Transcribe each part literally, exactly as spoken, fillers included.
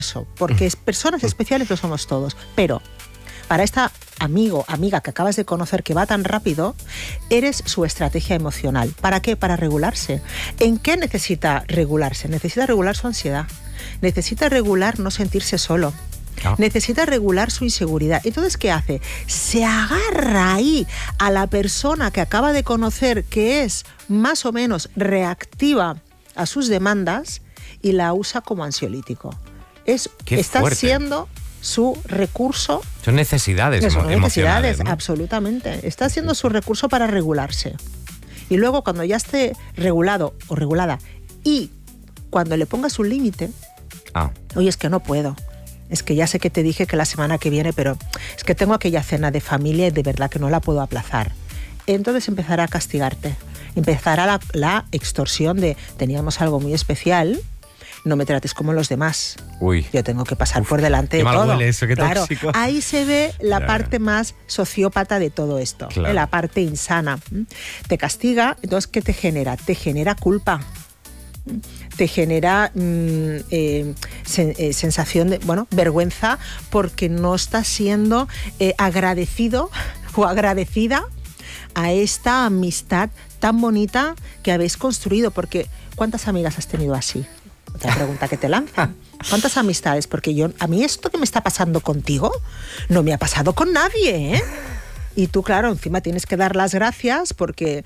porque es personas especiales lo somos todos, pero para esta amigo, amiga que acabas de conocer que va tan rápido, eres su estrategia emocional. ¿Para qué? Para regularse. ¿En qué necesita regularse? Necesita regular su ansiedad, necesita regular no sentirse solo. Oh. Necesita regular su inseguridad. Entonces, ¿qué hace? Se agarra ahí a la persona que acaba de conocer, que es más o menos reactiva a sus demandas, y la usa como ansiolítico. Es, está fuerte. Siendo su recurso. Son necesidades, son emo necesidades, ¿no? Absolutamente. Está siendo su recurso para regularse. Y luego, cuando ya esté regulado o regulada, y cuando le pongas un límite, ah. oye, es que no puedo. Es que ya sé que te dije que la semana que viene, pero es que tengo aquella cena de familia y de verdad que no la puedo aplazar. Entonces empezará a castigarte. Empezará la, la extorsión de teníamos algo muy especial, no me trates como los demás. Uy. Yo tengo que pasar Uf, por delante de todo. Qué mal huele eso, qué claro, tóxico. Ahí se ve la claro. parte más sociópata de todo esto, claro. ¿eh? La parte insana. Te castiga, entonces ¿qué te genera? Te genera culpa. Te genera mmm, eh, sen, eh, sensación de, bueno, vergüenza, porque no estás siendo eh, agradecido o agradecida a esta amistad tan bonita que habéis construido. Porque ¿cuántas amigas has tenido así? Otra pregunta que te lanzan. ¿Cuántas amistades? Porque yo, a mí esto que me está pasando contigo no me ha pasado con nadie, ¿eh? Y tú, claro, encima tienes que dar las gracias porque,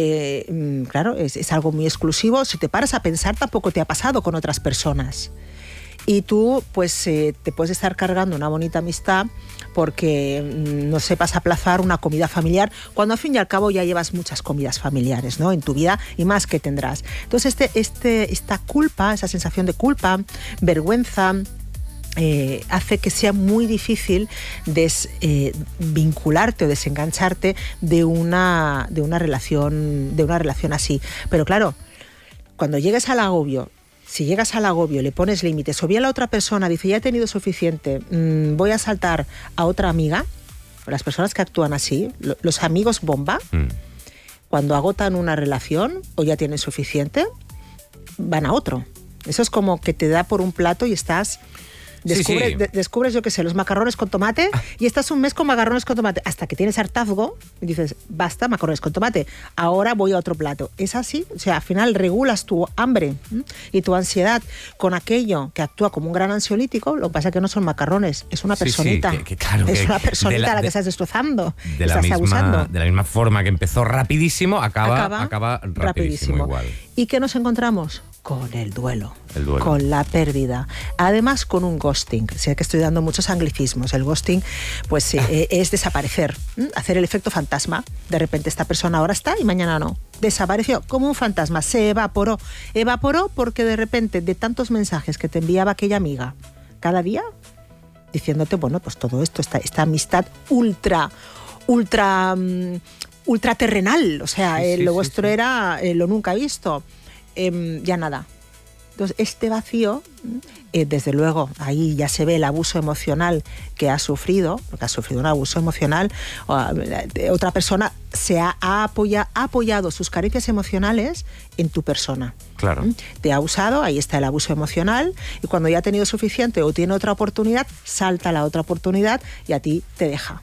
eh, claro, es, es algo muy exclusivo. Si te paras a pensar, tampoco te ha pasado con otras personas. Y tú, pues, eh, te puedes estar cargando una bonita amistad porque mm, no sepas aplazar una comida familiar, cuando al fin y al cabo ya llevas muchas comidas familiares, ¿no?, en tu vida, y más que tendrás. Entonces, este, este, esta culpa, esa sensación de culpa, vergüenza, Eh, hace que sea muy difícil desvincularte eh, o desengancharte de una, de una relación, de una relación así. Pero claro, cuando llegues al agobio, si llegas al agobio, le pones límites, o bien la otra persona dice, ya he tenido suficiente, mmm, voy a saltar a otra amiga, las personas que actúan así, los amigos bomba, mm. cuando agotan una relación o ya tienen suficiente, van a otro. Eso es como que te da por un plato y estás... Descubre, sí, sí. De, descubres, yo qué sé, los macarrones con tomate y estás un mes con macarrones con tomate hasta que tienes hartazgo y dices, basta, macarrones con tomate, ahora voy a otro plato. Es así, o sea, al final regulas tu hambre ¿m? y tu ansiedad con aquello que actúa como un gran ansiolítico. Lo que pasa es que no son macarrones, es una personita. Sí, sí, que, que, claro, es que, una personita la, a la que de, estás destrozando, de la estás misma, abusando. De la misma forma que empezó rapidísimo, acaba, acaba, acaba rapidísimo, rapidísimo igual. ¿Y qué nos encontramos? Con el duelo, el duelo, con la pérdida, además con un ghosting. Sé que estoy dando muchos anglicismos. El ghosting, pues eh, es desaparecer, ¿eh? Hacer el efecto fantasma. De repente esta persona ahora está y mañana no. Desapareció como un fantasma, se evaporó. Evaporó porque de repente, de tantos mensajes que te enviaba aquella amiga cada día, diciéndote, bueno, pues todo esto, esta, esta amistad ultra, ultra, um, ultra terrenal. O sea, sí, eh, sí, lo sí, vuestro sí. era eh, lo nunca visto. Eh, ya nada. Entonces, este vacío, eh, desde luego, ahí ya se ve el abuso emocional que has sufrido, porque has sufrido un abuso emocional, o, eh, otra persona se ha, ha, apoya, ha apoyado sus carencias emocionales en tu persona. Claro. ¿Mm? Te ha usado, ahí está el abuso emocional, y cuando ya ha tenido suficiente o tiene otra oportunidad, salta la otra oportunidad y a ti te deja.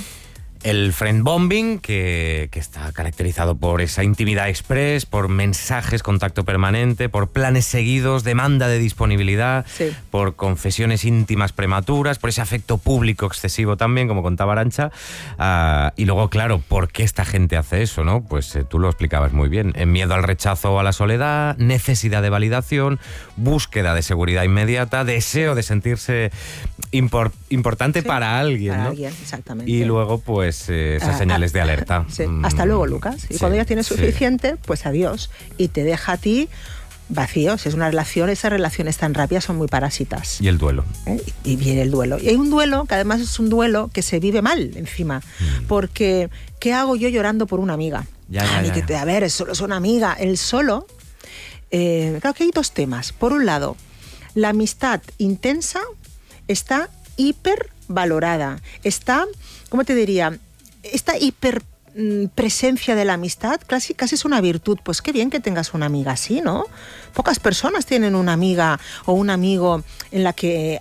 El friend bombing, que, que está caracterizado por esa intimidad express, por mensajes, contacto permanente, por planes seguidos, demanda de disponibilidad, sí. por confesiones íntimas prematuras, por ese afecto público excesivo también, como contaba Arantxa. Uh, y luego, claro, ¿por qué esta gente hace eso, no? Pues eh, tú lo explicabas muy bien. En miedo al rechazo o a la soledad, necesidad de validación, búsqueda de seguridad inmediata, deseo de sentirse import, importante sí, para alguien, para ¿no? alguien, exactamente. Y luego, pues, Eh, esas señales de alerta. Sí. Hasta luego, Lucas. Y sí, cuando ya tienes suficiente, sí. pues adiós. Y te deja a ti vacío. Si es una relación, esas relaciones tan rápidas son muy parásitas. Y el duelo. ¿Eh? Y viene el duelo. Y hay un duelo que además es un duelo que se vive mal encima. Mm. Porque, ¿qué hago yo llorando por una amiga? Ya, ya, ya, ya. A ver, es solo es una amiga. El solo... Eh, claro que hay dos temas. Por un lado, la amistad intensa está hipervalorada. Está, ¿cómo te diría? Está hiper presencia de la amistad, casi, casi es una virtud. Pues qué bien que tengas una amiga así, ¿no? Pocas personas tienen una amiga o un amigo en la que